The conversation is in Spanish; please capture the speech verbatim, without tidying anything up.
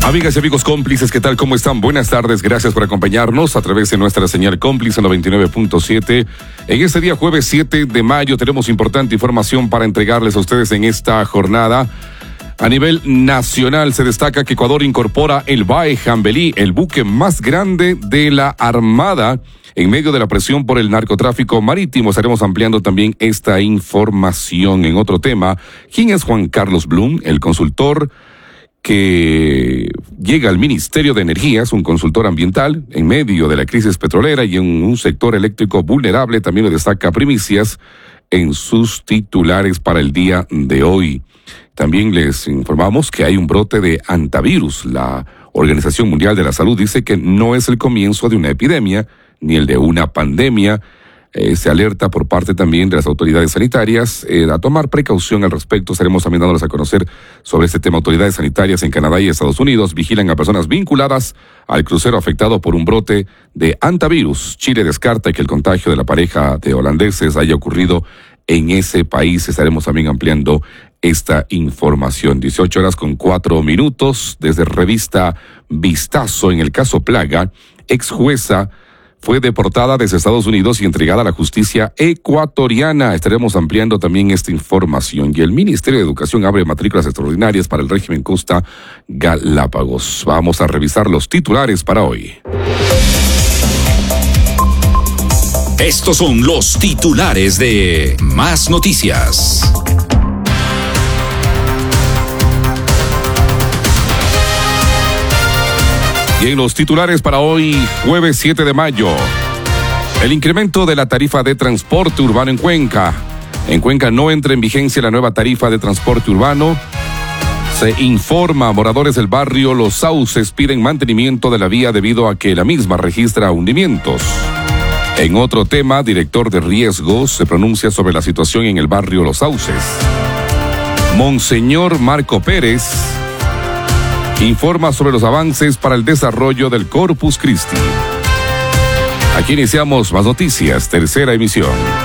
Amigas y amigos cómplices, ¿qué tal? ¿Cómo están? Buenas tardes, gracias por acompañarnos a través de nuestra señal cómplice noventa y nueve punto siete. En este día jueves siete de mayo tenemos importante información para entregarles a ustedes en esta jornada. A nivel nacional se destaca que Ecuador incorpora el Bae Jambelí, el buque más grande de la Armada, en medio de la presión por el narcotráfico marítimo. Estaremos ampliando también esta información. En otro tema, ¿quién es Juan Carlos Blum, el consultor que llega al Ministerio de Energía? Es un consultor ambiental en medio de la crisis petrolera y en un sector eléctrico vulnerable? También lo destaca Primicias en sus titulares para el día de hoy. También les informamos que hay un brote de hantavirus. La Organización Mundial de la Salud dice que no es el comienzo de una epidemia ni el de una pandemia. Eh, se alerta por parte también de las autoridades sanitarias eh, a tomar precaución al respecto. Estaremos también dándoles a conocer sobre este tema. Autoridades sanitarias en Canadá y Estados Unidos vigilan a personas vinculadas al crucero afectado por un brote de hantavirus. Chile descarta que el contagio de la pareja de holandeses haya ocurrido en ese país. Estaremos también ampliando esta información. dieciocho horas con cuatro minutos. Desde revista Vistazo, en el caso Plaga, ex jueza fue deportada desde Estados Unidos y entregada a la justicia ecuatoriana. Estaremos ampliando también esta información. Y el Ministerio de Educación abre matrículas extraordinarias para el régimen Costa Galápagos. Vamos a revisar los titulares para hoy. Estos son los titulares de Más Noticias. Y en los titulares para hoy, jueves siete de mayo, el incremento de la tarifa de transporte urbano en Cuenca. En Cuenca no entra en vigencia la nueva tarifa de transporte urbano. Se informa a moradores del barrio Los Sauces piden mantenimiento de la vía debido a que la misma registra hundimientos. En otro tema, director de riesgos se pronuncia sobre la situación en el barrio Los Sauces. Monseñor Marco Pérez informa sobre los avances para el desarrollo del Corpus Christi. Aquí iniciamos Más Noticias, tercera emisión.